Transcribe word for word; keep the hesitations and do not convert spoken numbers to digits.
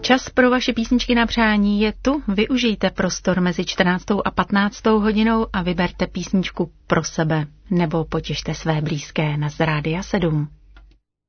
Čas pro vaše písničky na přání je tu. Využijte prostor mezi čtrnáctou a patnáctou hodinou a vyberte písničku pro sebe nebo potěšte své blízké na z Rádia sedm.